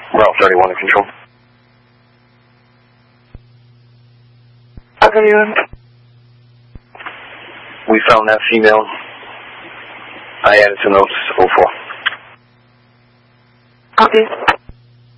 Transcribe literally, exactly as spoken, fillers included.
Ralph thirty-one in control. Okay, unit. We found that female. I added to notes oh four. Okay.